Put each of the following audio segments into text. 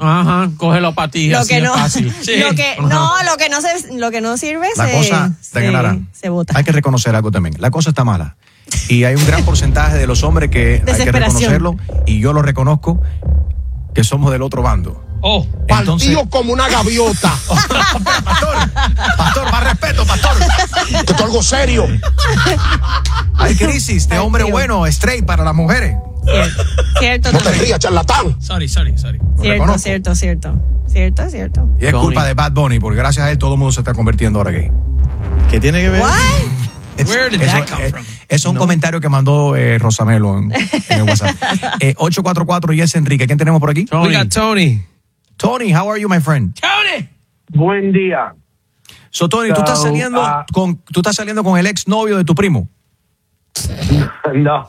Ajá, cógelo para ti, así es fácil. Sí. Lo que no sirve la cosa te ganará. Se bota. Hay que reconocer algo también. La cosa está mala. Y hay un gran porcentaje de los hombres que hay que reconocerlo, y yo lo reconozco, que somos del otro bando. Partido como una gaviota. Pastor, más respeto, pastor. Esto es algo serio. Hay crisis de hombre bueno, straight para las mujeres. Cierto. No te rías, charlatán. Sorry. Cierto. Y es culpa de Bad Bunny, porque gracias a él todo el mundo se está convirtiendo ahora gay. ¿Qué tiene que ver? Where did that come from? Es un comentario que mandó Rosamelo en el WhatsApp. 844 Yes Enrique. ¿Quién tenemos por aquí? We got Tony. Tony, how are you, my friend? Tony. Buen día. So, Tony, ¿tú estás saliendo con el ex novio de tu primo? No.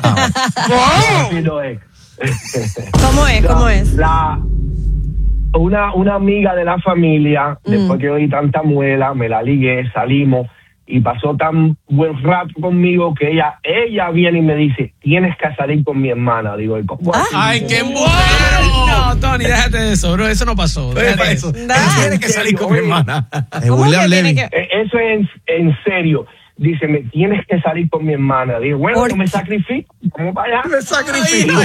¿Cómo es? Una amiga de la familia, después que oí tanta muela, me la ligué, salimos, y pasó tan buen rato conmigo que ella viene y me dice, tienes que salir con mi hermana. Digo, ¿cómo así? ¡Ay, qué bueno! No, Tony, déjate de eso, bro. Eso no pasó. Déjate eso. Tienes que salir con mi hermana. William Levy. Eso es en serio. Dice, me tienes que salir con mi hermana. Digo, bueno, yo me sacrifico. ¿Cómo para allá? Me sacrifico.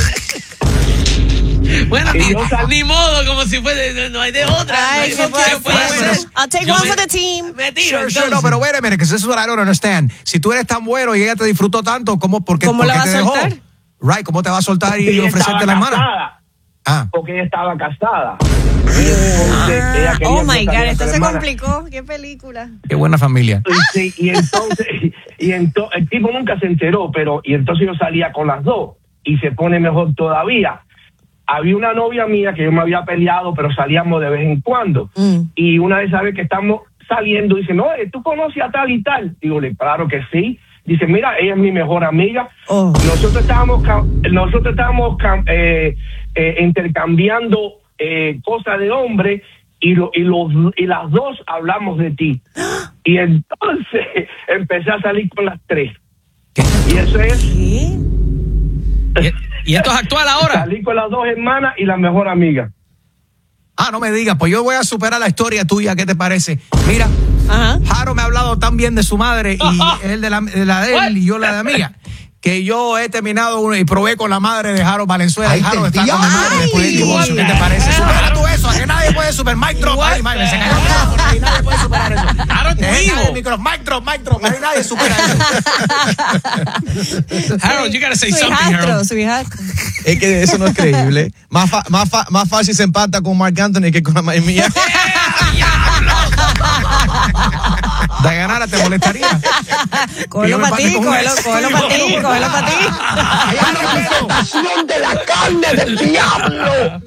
Bueno, ni modo, como si fuese, no hay de otra. Ay, no puede ser. I'll take one for the team. Me tiro, Sure, no, pero wait a minute, because this is what I don't understand. Si tú eres tan bueno y ella te disfrutó tanto, ¿cómo la va a soltar? Right, ¿cómo te va a soltar y ofrecerte la hermana? Porque ella estaba casada. Oh my God, esto se complicó. Qué película. Qué buena familia. Sí, y entonces el tipo nunca se enteró, y entonces yo salía con las dos y se pone mejor todavía. Había una novia mía que yo me había peleado, pero salíamos de vez en cuando. Y una vez sabe que estamos saliendo, dice, no, ¿tú conoces a tal y tal? Digo, claro que sí. Dice, mira, ella es mi mejor amiga. Nosotros estábamos intercambiando cosas de hombre y las dos hablamos de ti. Y entonces empecé a salir con las tres. Y eso es... ¿Qué? ¿Y esto es actual ahora? Salí con las dos hermanas y la mejor amiga. No me digas, pues yo voy a superar la historia tuya, ¿qué te parece? Mira, Jaro me ha hablado tan bien de su madre y él de la de él y yo la de la mía, que yo he terminado y probé con la madre de Jaro Valenzuela. Y Jaro está con mi madre después del divorcio. ¿Qué te parece? Supera tú eso, que nadie puede superar. Mic drop, ahí, se cayó el micrófono y nadie puede superar eso. Jaro, tu hijo. Mic drop, ahí nadie supera eso. Harold, you gotta say something, Harold. Su hijastro. Es que eso no es creíble. Más fácil se empata con Marc Anthony que con la madre mía. Dayanara, ¿te molestaría? Cógelo para ti. ¡La representación de la carne del diablo!